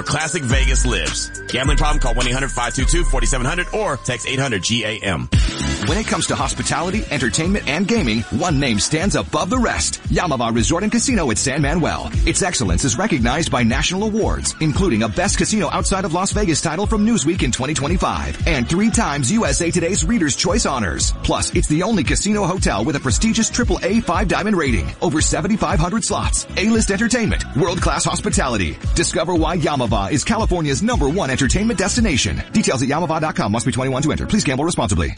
where Classic Vegas lives. Gambling problem? Call 1-800-522-4700 or text 800-GAM. When it comes to hospitality, entertainment, and gaming, one name stands above the rest. Yamava Resort and Casino at San Manuel. Its excellence is recognized by national awards, including a Best Casino Outside of Las Vegas title from Newsweek in 2025, and 3 times USA Today's Reader's Choice honors. Plus, it's the only casino hotel with a prestigious AAA 5-diamond rating. Over 7,500 slots, A-list entertainment, world-class hospitality. Discover why Yamava is California's #1 entertainment destination. Details at yamava.com. Must be 21 to enter. Please gamble responsibly.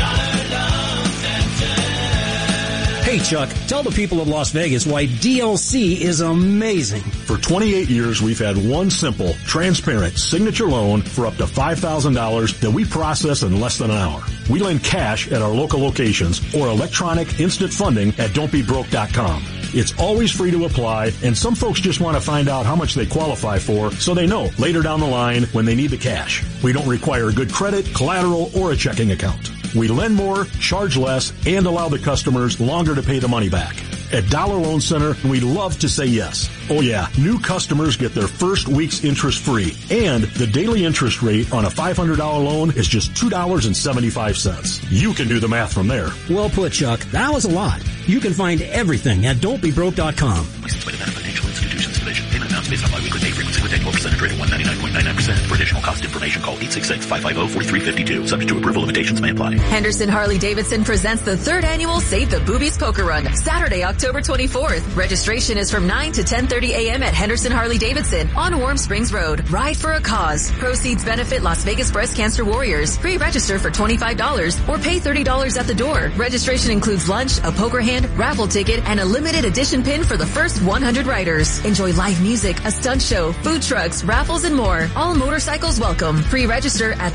Hey Chuck, tell the people of Las Vegas why DLC is amazing. For 28 years, we've had one simple, transparent signature loan for up to $5,000 that we process in less than an hour. We lend cash at our local locations or electronic instant funding at don'tbebroke.com. It's always free to apply, and some folks just want to find out how much they qualify for so they know later down the line when they need the cash. We don't require good credit, collateral, or a checking account. We lend more, charge less, and allow the customers longer to pay the money back. At Dollar Loan Center, we love to say yes. Oh yeah, new customers get their first week's interest free, and the daily interest rate on a $500 loan is just $2.75. You can do the math from there. Well put, Chuck. That was a lot. You can find everything at don'tbebroke.com. Licensed by the Nevada Financial Institutions Division. Payment amounts based on biweekly pay frequency with annual percentage rate of 199.99%. For additional cost information, call 866-550-4352. Subject to approval, limitations may apply. Henderson Harley-Davidson presents the 3rd annual Save the Boobies Poker Run, Saturday, October 24th. Registration is from 9 to 10:30 a.m. at Henderson Harley-Davidson on Warm Springs Road. Ride for a cause. Proceeds benefit Las Vegas Breast Cancer Warriors. Pre-register for $25 or pay $30 at the door. Registration includes lunch, a poker hand, raffle ticket, and a limited edition pin for the first 100 riders. Enjoy live music, a stunt show, food trucks, raffles, and more. All motorcycles welcome. Pre-register at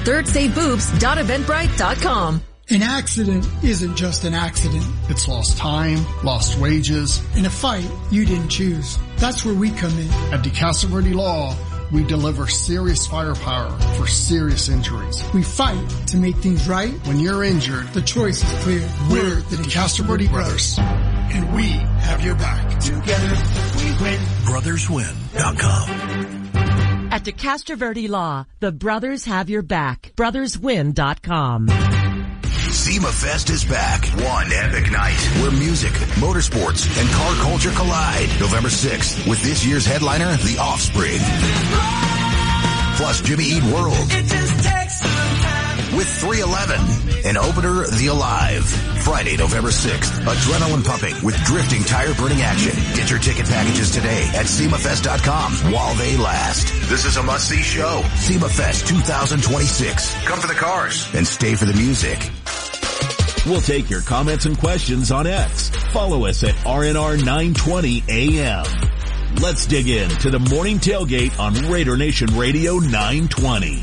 thirdSaveBoobs.eventbrite.com. An accident isn't just an accident. It's lost time, lost wages, and a fight you didn't choose. That's where we come in. At DeCastro Verde Law, we deliver serious firepower for serious injuries. We fight to make things right. When you're injured, the choice is clear. We're the DeCastro Verde Brothers, and we have your back. Together, we win. BrothersWin.com. At DeCastro Verde Law, the brothers have your back. BrothersWin.com. SEMA Fest is back. One epic night where music, motorsports, and car culture collide. November 6th with this year's headliner, The Offspring. Plus Jimmy Eat World. With 311. And opener, The Alive. Friday, November 6th. Adrenaline pumping with drifting tire burning action. Get your ticket packages today at SEMAFest.com while they last. This is a must-see show. SEMA Fest 2026. Come for the cars and stay for the music. We'll take your comments and questions on X. Follow us at RNR 920 AM. Let's dig in to the morning tailgate on Raider Nation Radio 920.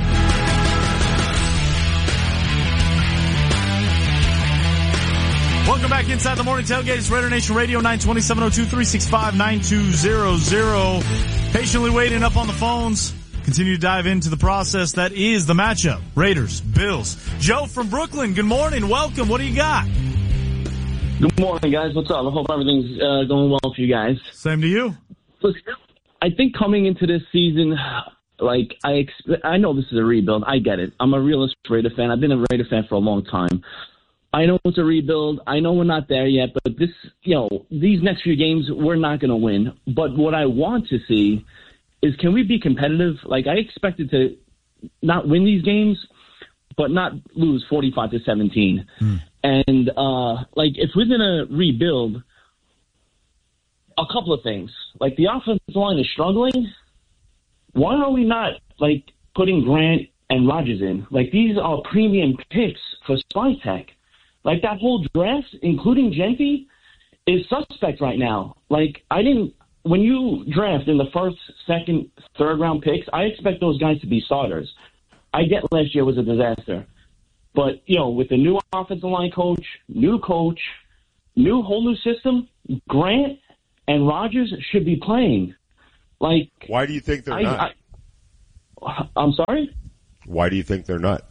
Welcome back inside the morning tailgate. It's Raider Nation Radio 920 702-365-9200. Patiently waiting up on the phones. Continue to dive into the process that is the matchup. Raiders, Bills. Joe from Brooklyn, good morning. Welcome. What do you got? Good morning, guys. What's up? I hope everything's going well for you guys. Same to you. Look, I think coming into this season, like I know this is a rebuild. I get it. I'm a realist Raider fan. I've been a Raider fan for a long time. I know it's a rebuild. I know we're not there yet, but this, these next few games, we're not going to win. But what I want to see is, can we be competitive? Like, I expected to not win these games, but not lose 45-17. And, if we're going to rebuild, a couple of things. Like, the offensive line is struggling. Why are we not, putting Grant and Rodgers in? These are premium picks for SpyTech. That whole draft, including Gentry, is suspect right now. When you draft in the first, second, third round picks, I expect those guys to be starters. I get last year was a disaster. But, with the new offensive line coach, whole new system, Grant and Rodgers should be playing. Why do you think they're not? I'm sorry? Why do you think they're not?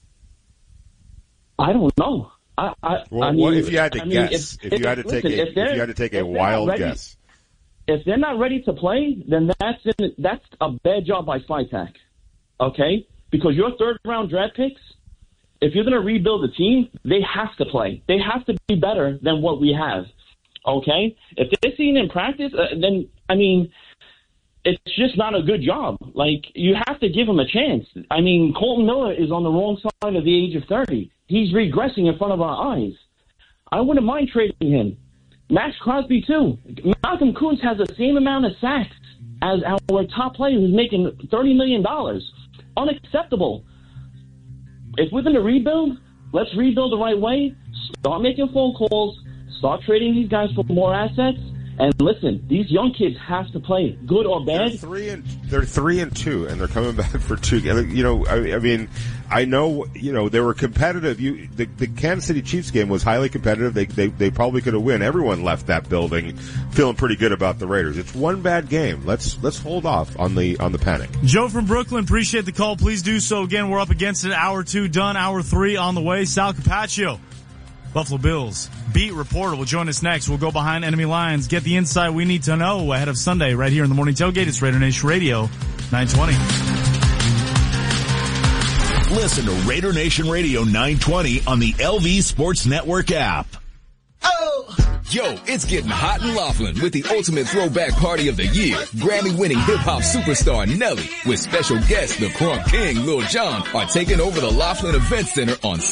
I don't know. If you had to guess, if you had to take a wild guess. if they're not ready to play, then that's a bad job by SlyTech, okay? Because your third-round draft picks, if you're going to rebuild the team, they have to play. They have to be better than what we have, okay? If they're seeing in practice, then, I mean, it's just not a good job. Like, you have to give him a chance. I mean, Colton Miller is on the wrong side of the age of 30. He's regressing in front of our eyes. I wouldn't mind trading him. Max Crosby, too. Malcolm Kuntz has the same amount of sacks as our top player who's making $30 million. Unacceptable. If we're going to rebuild, let's rebuild the right way. Start making phone calls. Start trading these guys for more assets. And listen, these young kids have to play, good or bad. They're 3-2, and they're coming back for 2. You know, I mean, I know, you know, they were competitive. The Kansas City Chiefs game was highly competitive. They probably could have won. Everyone left that building feeling pretty good about the Raiders. It's one bad game. Let's hold off on the panic. Joe from Brooklyn, appreciate the call. Please do so. Again, we're up against it. Hour 2 done. Hour 3 on the way. Sal Capaccio, Buffalo Bills beat reporter, will join us next. We'll go behind enemy lines, get the insight we need to know ahead of Sunday right here in the Morning Tailgate. It's Raider Nation Radio 920. Listen to Raider Nation Radio 920 on the LV Sports Network app. Yo, it's getting hot in Laughlin with the ultimate throwback party of the year. Grammy-winning hip-hop superstar Nelly with special guests the Crunk King, Lil Jon, are taking over the Laughlin Event Center on